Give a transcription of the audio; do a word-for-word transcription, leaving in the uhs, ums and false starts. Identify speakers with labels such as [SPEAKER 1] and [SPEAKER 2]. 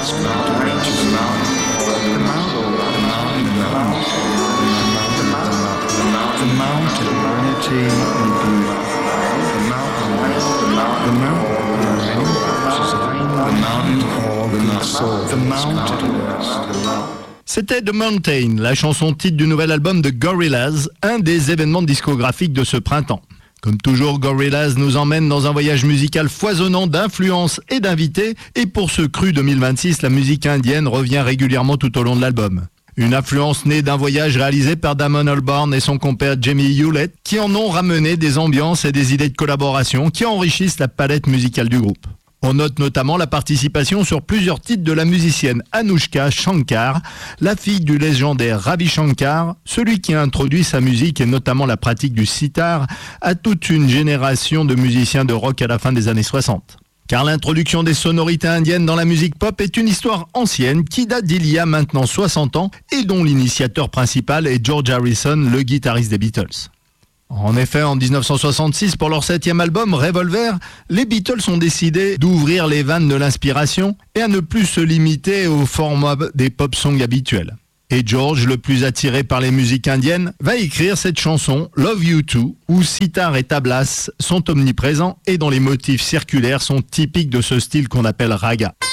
[SPEAKER 1] C'était The Mountain, la chanson titre du nouvel album de Gorillaz, un des événements discographiques de ce printemps. Comme toujours, Gorillaz nous emmène dans un voyage musical foisonnant d'influences et d'invités, et pour ce cru deux mille vingt-six, la musique indienne revient régulièrement tout au long de l'album. Une influence née d'un voyage réalisé par Damon Albarn et son compère Jamie Hewlett, qui en ont ramené des ambiances et des idées de collaboration qui enrichissent la palette musicale du groupe. On note notamment la participation sur plusieurs titres de la musicienne Anushka Shankar, la fille du légendaire Ravi Shankar, celui qui a introduit sa musique et notamment la pratique du sitar à toute une génération de musiciens de rock à la fin des années soixante. Car l'introduction des sonorités indiennes dans la musique pop est une histoire ancienne qui date d'il y a maintenant soixante ans et dont l'initiateur principal est George Harrison, le guitariste des Beatles. En effet, en dix-neuf cent soixante-six, pour leur septième album, Revolver, les Beatles ont décidé d'ouvrir les vannes de l'inspiration et à ne plus se limiter au format des pop songs habituels. Et George, le plus attiré par les musiques indiennes, va écrire cette chanson Love You Too, où sitar et tablas sont omniprésents et dont les motifs circulaires sont typiques de ce style qu'on appelle raga.